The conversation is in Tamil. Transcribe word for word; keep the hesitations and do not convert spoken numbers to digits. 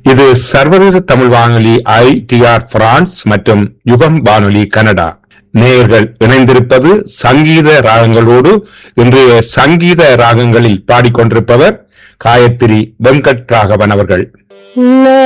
இது சர்வதேச தமிழ் வானொலி ஐ டி ஆர் பிரான்ஸ் மற்றும் யுகம் வானொலி கனடா. நேயர்கள் இணைந்திருப்பது சங்கீத ராகங்களோடு. இன்றைய சங்கீத ராகங்களில் பாடிக்கொண்டிருப்பவர் காயத்ரி வெங்கட் ராகவன் அவர்கள்.